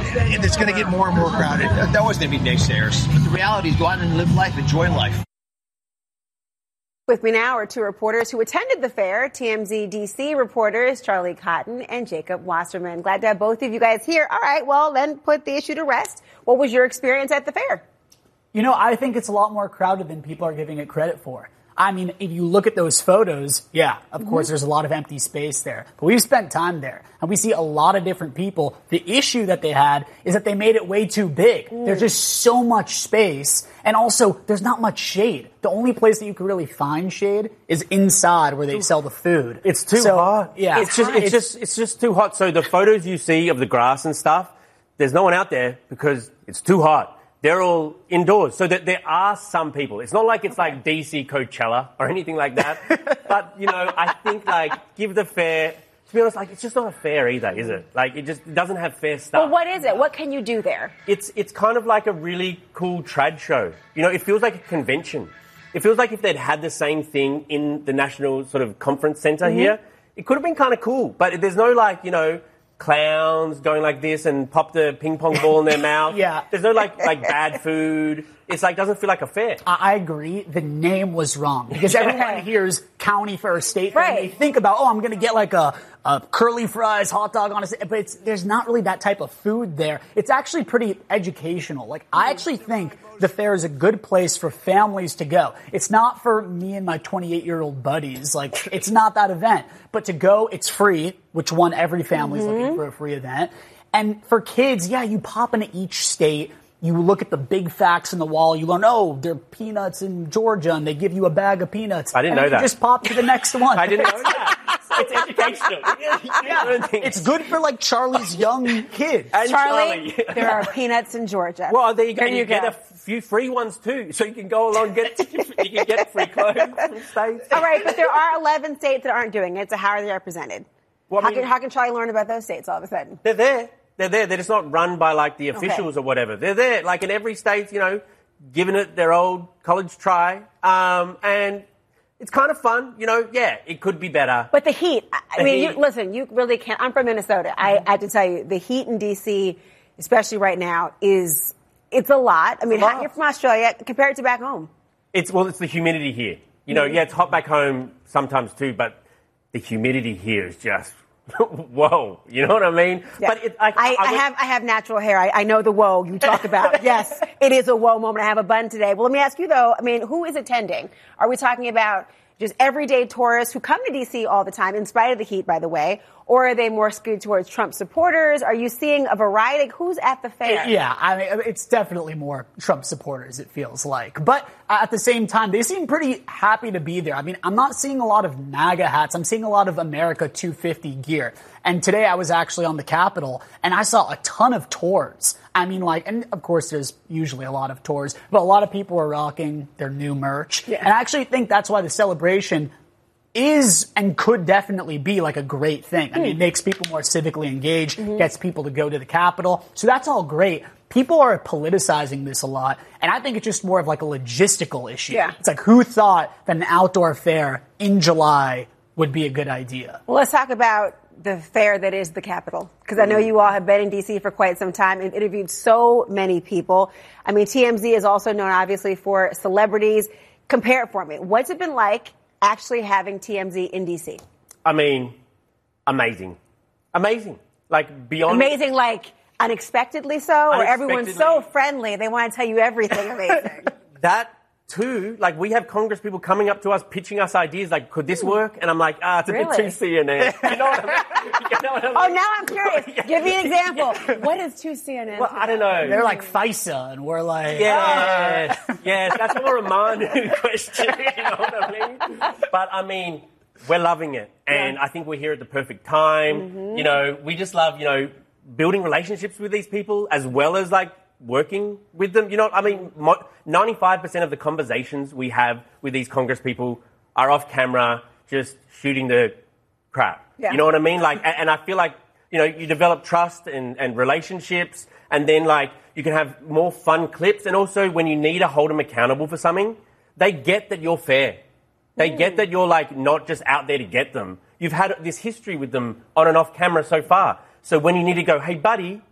it's going to get more and more crowded. That always going to be naysayers. But the reality is go out and live life, enjoy life. With me now are two reporters who attended the fair, TMZ DC reporters Charlie Cotton and Jacob Wasserman. Glad to have both of you guys here. All right, well, then put the issue to rest. What was your experience at the fair? You know, I think it's a lot more crowded than people are giving it credit for. I mean, if you look at those photos, yeah, of course, there's a lot of empty space there. But we've spent time there, and we see a lot of different people. The issue that they had is that they made it way too big. There's just so much space, and also, there's not much shade. The only place that you can really find shade is inside where they sell the food. It's too hot. Yeah. It's just too hot. So the photos you see of the grass and stuff, there's no one out there because it's too hot. They're all indoors. So that there are some people. It's not like it's like DC Coachella or anything like that. But, you know, I think, like, give the fair, to be honest, like, it's just not a fair either, is it? Like, it just doesn't have fair stuff. Well, what is it? What can you do there? It's kind of like a really cool trad show. You know, it feels like a convention. It feels like if they'd had the same thing in the National sort of Conference Centre here, it could have been kind of cool. But there's no, like, you know, clowns going like this and pop the ping pong ball in their mouth. Yeah. There's no like bad food. It's like doesn't feel like a fair. I agree. The name was wrong because everyone hears county fair or state fair. Right. And they think about, I'm going to get like a curly fries, hot dog on a, but there's not really that type of food there. It's actually pretty educational. Like I actually think the fair is a good place for families to go. It's not for me and my 28-year-old buddies. Like it's not that event, but to go, it's free, which every family's looking for a free event. And for kids, yeah, you pop into each state. You look at the big facts in the wall. You learn, there are peanuts in Georgia, and they give you a bag of peanuts. I didn't know that. You just pop to the next one. I didn't know that. It's educational. Yeah. It's good for like Charlie's young kids. And Charlie, there are peanuts in Georgia. Well, there you go. You get a few free ones too, so you can go along and you can get free clothes from states. All right, but there are 11 states that aren't doing it. So how are they represented? Well, how can Charlie learn about those states all of a sudden? They're there. They're there. They're just not run by, like, the officials or whatever. They're there. Like, in every state, you know, giving it their old college try. And it's kind of fun. You know, yeah, it could be better. But the heat. I mean, listen, you really can't. I'm from Minnesota. I have to tell you, the heat in D.C., especially right now, it's a lot. I mean, you're from Australia. Compare it to back home. It's the humidity here. You know, yeah, it's hot back home sometimes too, but the humidity here is just... Whoa, you know what I mean? Yeah. But I have natural hair. I know the whoa you talk about. Yes, it is a whoa moment. I have a bun today. Well, let me ask you though. I mean, who is attending? Are we talking about just everyday tourists who come to D.C. all the time, in spite of the heat, by the way? Or are they more skewed towards Trump supporters? Are you seeing a variety? Who's at the fair? Yeah, I mean, it's definitely more Trump supporters, it feels like. But at the same time, they seem pretty happy to be there. I mean, I'm not seeing a lot of MAGA hats. I'm seeing a lot of America 250 gear. And today I was actually on the Capitol, and I saw a ton of tours. I mean, and of course there's usually a lot of tours, but a lot of people are rocking their new merch. Yeah. And I actually think that's why the celebration is and could definitely be like a great thing. I mean, it makes people more civically engaged, gets people to go to the Capitol. So that's all great. People are politicizing this a lot, and I think it's just more of like a logistical issue. Yeah. It's like, who thought that an outdoor fair in July would be a good idea? Well, let's talk about the fair that is the Capitol, because I know you all have been in D.C. for quite some time and interviewed so many people. I mean, TMZ is also known, obviously, for celebrities. Compare it for me. What's it been like actually having TMZ in D.C.? I mean, amazing. Like, beyond... Amazing, like, unexpectedly so? Or everyone's so friendly, they want to tell you everything amazing? That, too, like, we have Congress people coming up to us, pitching us ideas, like, could this work? And I'm like, it's a bit too CNN. You know what I mean? You know what I mean? Oh, now I'm curious. Give me an example. What is too CNN? Well, I don't know. They're like FISA, and we're like... Yes, that's more a Manu question, you know what I mean? But, I mean, we're loving it. And I think we're here at the perfect time. You know, we just love, you know, building relationships with these people as well as, like, working with them. You know, I mean, 95% of the conversations we have with these Congress people are off camera, just shooting the crap. Yeah. You know what I mean? Like, and I feel like, you know, you develop trust and relationships, and then, like, you can have more fun clips. And also, when you need to hold them accountable for something, they get that you're fair. They get that you're, like, not just out there to get them. You've had this history with them on and off camera so far. So when you need to go, hey, buddy,